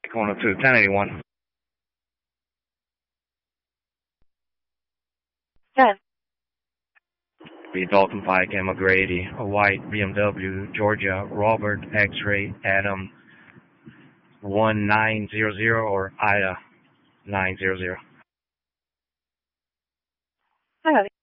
Going up to 1081. 10. Be Dalton Pike, Emma Grady, a white BMW, Georgia, Robert X-ray, Adam 1900 or Ida 900. Hi, honey.